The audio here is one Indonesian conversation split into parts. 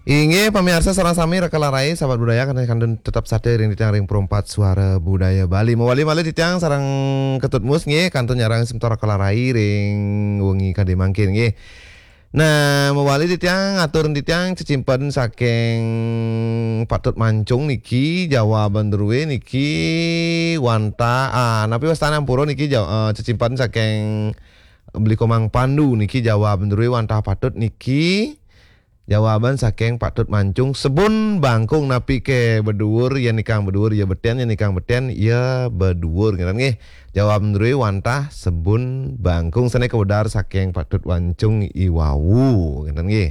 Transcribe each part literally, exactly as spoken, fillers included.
Inge pemirsa sarang sami rekalarai sahabat budaya kan kandun tetap sate ring ditiang ring perempat suara budaya Bali. Mawali mali ditiang sarang ketut mus nge kantun nyarang sementara rekalarai ring wengi kade mangkin nge. Nah, mawali ditiang atur ditiang cecimpen saking patut mancung niki Jawa Bandruwe niki wanta ah napi wastana puro niki Jawa, uh, cecimpen saking beli komang pandu niki Jawa Bandruwe wanta patut niki jawaban saking patut mancung sebun bangkung napi ke beduur ya nikang beduur ya beten ya nikang beten ya beduur gitu nggih. Jawab ndrui wantah sebun bangkung sene kewedar saking patut mancung iwawu gitu nggih.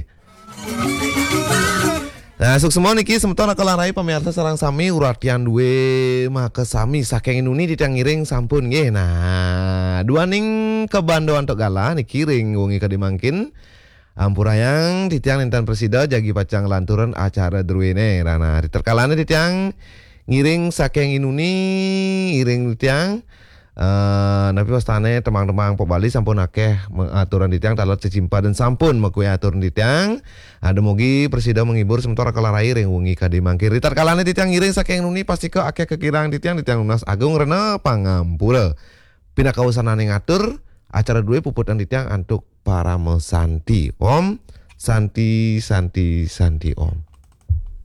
Nah, suk semua niki sementara kelarai pemirsa sarang sami uratian duwe make sami saking inuni ditiang ngiring sampun nggih. Nah, dua ning kebandoan tok gala niki ring wengi kadimangkin Ampurayang ditiang lintan presida jagi pacang lanturan acara druene rana terkalane ditiang ngiring saking inuni ngiring ditiang uh, napi wastane temang-temang po Bali sampun akeh aturan ditiang talat cecimpa dan sampun mekue aturan ditiang ada mogi presida menghibur sementara kalarai ring wengi kade mangkir terkalane ditiang ngiring saking inuni pasti ke akeh kekirang ditiang ditiang lunas agung rena pangampura pindah kausanane ngatur acara dua puputan ditiang antuk para mesanti om santi santi santi om.